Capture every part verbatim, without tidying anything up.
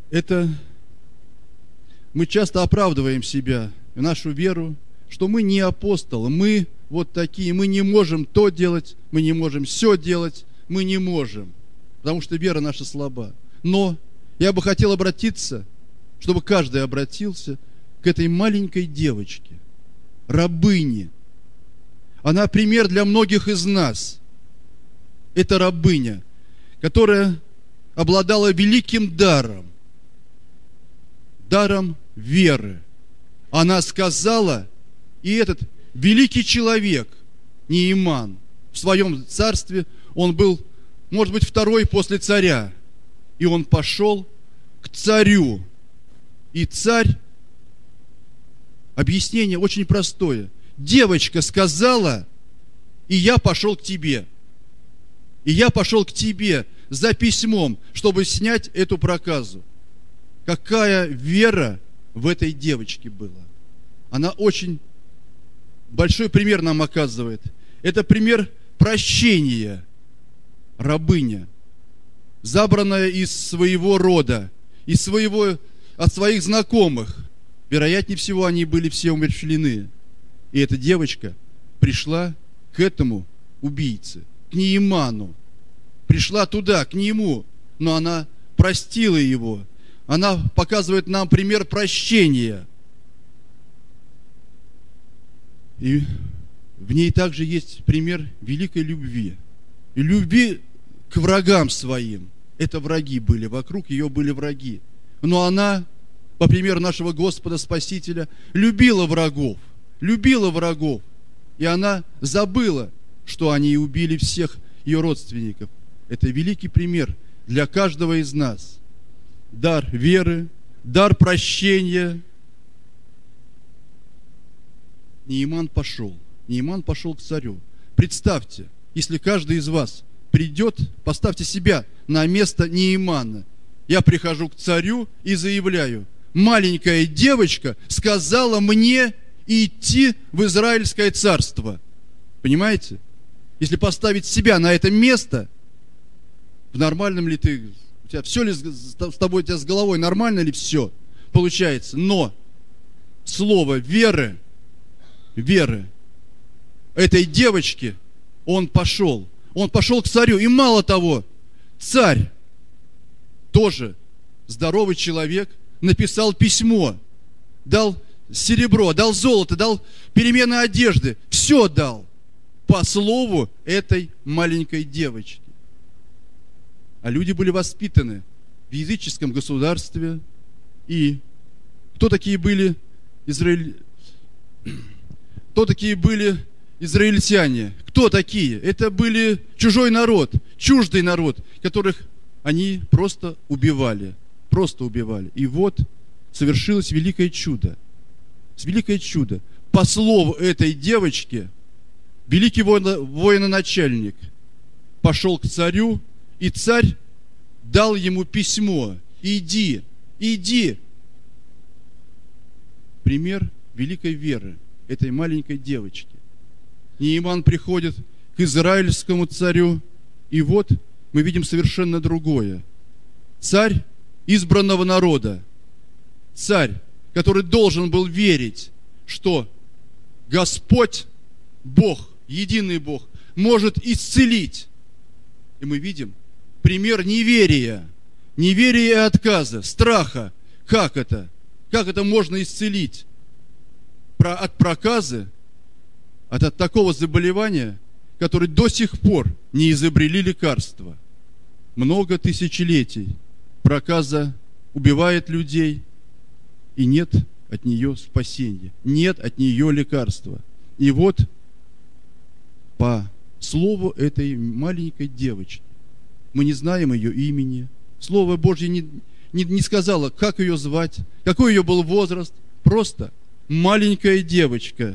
Это мы часто оправдываем себя, нашу веру, что мы не апостолы, мы вот такие, мы не можем то делать, мы не можем все делать, мы не можем, потому что вера наша слаба. Но я бы хотел обратиться, чтобы каждый обратился к этой маленькой девочке, рабыне. Она пример для многих из нас. Это рабыня, которая обладала великим даром, даром веры. Она сказала, и этот великий человек, Нееман, в своем царстве, он был, может быть, второй после царя, и он пошел к царю. И царь, объяснение очень простое. Девочка сказала, и я пошел к тебе. И я пошел к тебе за письмом, чтобы снять эту проказу. Какая вера в этой девочке была. Она очень большой пример нам оказывает. Это пример прощения. Рабыня, забранная из своего рода, из своего, от своих знакомых. Вероятнее всего, они были все умерщвлены. И эта девочка пришла к этому убийце, к Нееману. Пришла туда, к нему, но она простила его. Она показывает нам пример прощения. И в ней также есть пример великой любви. И любви к врагам своим. Это враги были, вокруг ее были враги. Но она, по примеру нашего Господа Спасителя, любила врагов. Любила врагов. И она забыла, что они убили всех ее родственников. Это великий пример для каждого из нас. Дар веры, дар прощения. Нееман пошел. Нееман пошел к царю. Представьте, если каждый из вас придет, поставьте себя на место Неемана. Я прихожу к царю и заявляю: маленькая девочка сказала мне идти в Израильское царство. Понимаете? Если поставить себя на это место, в нормальном ли ты, у тебя все ли с тобой, у тебя с головой нормально ли все получается? Но слово веры, веры этой девочки, он пошел. Он пошел к царю. И мало того, царь, тоже здоровый человек, написал письмо, дал серебро, дал золото, дал перемены одежды. Все дал по слову этой маленькой девочки. А люди были воспитаны в языческом государстве. И кто такие были израиль... кто такие были израильтяне? Кто такие? Это были чужой народ, чуждый народ, которых они просто убивали. Просто убивали. И вот совершилось великое чудо. Великое чудо. По слову этой девочки, великий военачальник пошел к царю, и царь дал ему письмо: иди, иди. Пример великой веры этой маленькой девочки. Нееман приходит к израильскому царю, и вот мы видим совершенно другое. Царь избранного народа, царь, который должен был верить, что Господь, Бог, единый Бог, может исцелить. И мы видим пример неверия, неверия и отказа, страха. Как это? Как это можно исцелить? Про, от проказы, от, от такого заболевания, которое до сих пор не изобрели лекарства. Много тысячелетий проказа убивает людей, и нет от нее спасения, нет от нее лекарства. И вот по слову этой маленькой девочки, мы не знаем ее имени, Слово Божье не, не, не сказало, как ее звать, какой ее был возраст, просто маленькая девочка.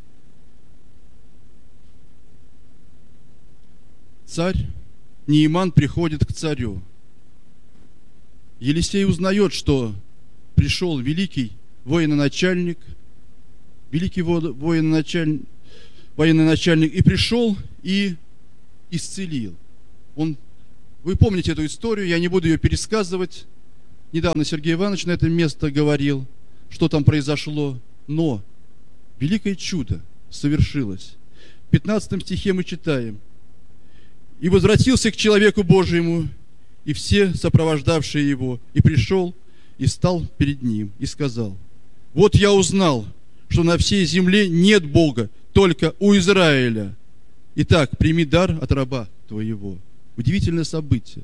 Царь Нееман приходит к царю. Елисей узнает, что пришел великий военачальник, великий военачальник, военачальник, и пришел и исцелил. Он, вы помните эту историю, я не буду ее пересказывать, недавно Сергей Иванович на это место говорил, что там произошло. Но великое чудо совершилось. В пятнадцатом стихе мы читаем: «И возвратился к человеку Божьему, и все сопровождавшие его, и пришел, и стал перед ним, и сказал: вот я узнал, что на всей земле нет Бога, только у Израиля. Итак, прими дар от раба твоего». Удивительное событие.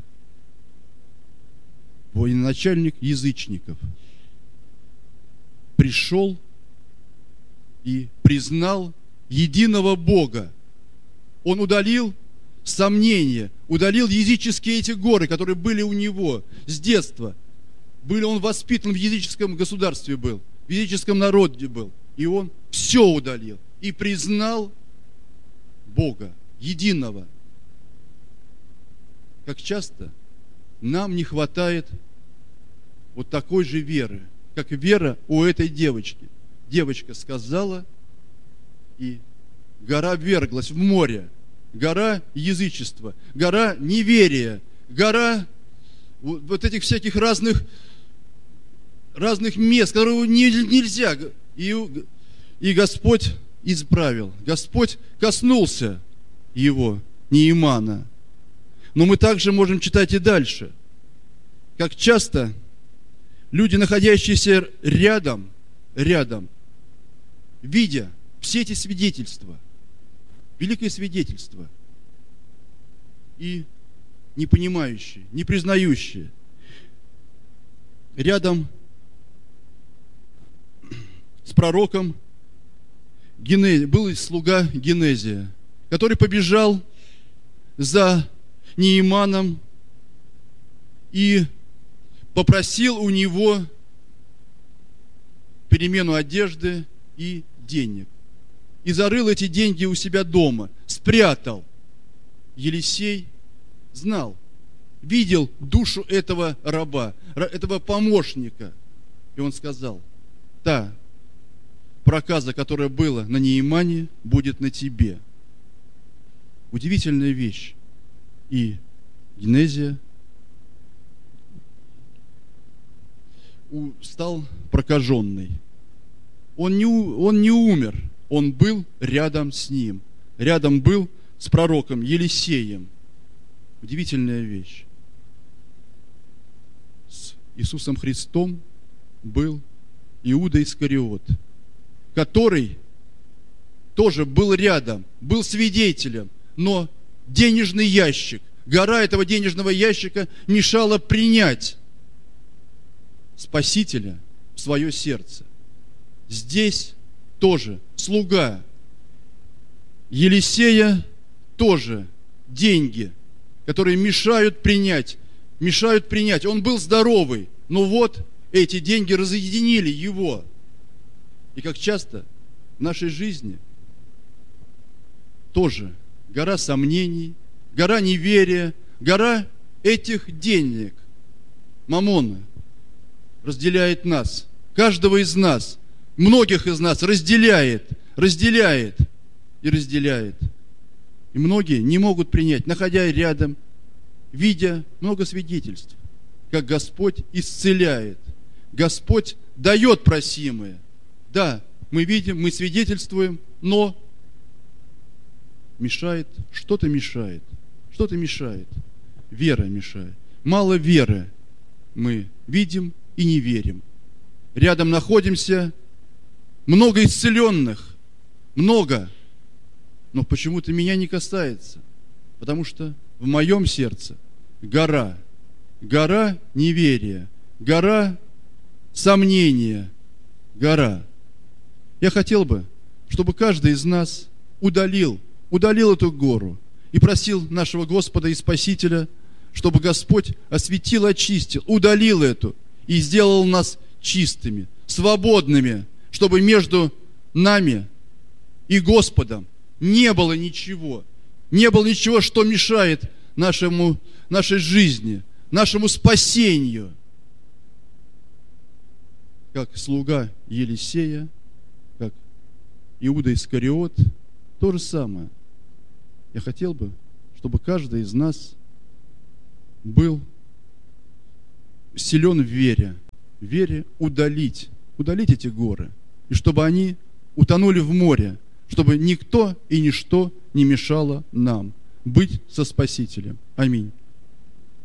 Военачальник язычников пришел и признал единого Бога. Он удалил сомнения, удалил языческие эти горы, которые были у него с детства. Были он воспитан в языческом государстве был, в языческом народе был. И он все удалил и признал Бога, единого. Как часто нам не хватает вот такой же веры, как вера у этой девочки. Девочка сказала, и гора вверглась в море. Гора язычества, гора неверия, гора вот этих всяких разных, разных мест, которые нельзя. И, и Господь исправил. Господь коснулся его, Неимана. Но мы также можем читать и дальше. Как часто люди, находящиеся рядом, рядом, видя все эти свидетельства, великое свидетельство, и не понимающие, не признающие, рядом с пророком Гене... был слуга Генезия, который побежал за Неиманом и попросил у него перемену одежды и денег. И зарыл эти деньги у себя дома, спрятал. Елисей знал, видел душу этого раба, этого помощника. И он сказал: та проказа, которая была на Неимане, будет на тебе. Удивительная вещь. И Генезия стал прокаженный. Он не, он не умер, он был рядом с ним. Рядом был с пророком Елисеем. Удивительная вещь. С Иисусом Христом был Иуда Искариот, который тоже был рядом, был свидетелем, но денежный ящик, гора этого денежного ящика мешала принять Спасителя в свое сердце. Здесь тоже слуга Елисея, тоже деньги, которые мешают принять, мешают принять. Он был здоровый, но вот эти деньги разъединили его. И как часто в нашей жизни тоже гора сомнений, гора неверия, гора этих денег, мамона, разделяет нас, каждого из нас, многих из нас разделяет, разделяет и разделяет. И многие не могут принять, находя рядом, видя много свидетельств, как Господь исцеляет, Господь дает просимое. Да, мы видим, мы свидетельствуем, но мешает, что-то мешает, что-то мешает, вера мешает. Мало веры мы видим и не верим. Рядом находимся, много исцеленных, много, но почему-то меня не касается, потому что в моем сердце гора, гора неверия, гора сомнения, гора. Я хотел бы, чтобы каждый из нас удалил, удалил эту гору и просил нашего Господа и Спасителя, чтобы Господь осветил, очистил, удалил эту и сделал нас чистыми, свободными, чтобы между нами и Господом не было ничего, не было ничего, что мешает нашему, нашей жизни, нашему спасению. Как слуга Елисея, как Иуда Искариот, то же самое. Я хотел бы, чтобы каждый из нас был силен в вере, в вере удалить, удалить эти горы, и чтобы они утонули в море, чтобы никто и ничто не мешало нам быть со Спасителем. Аминь.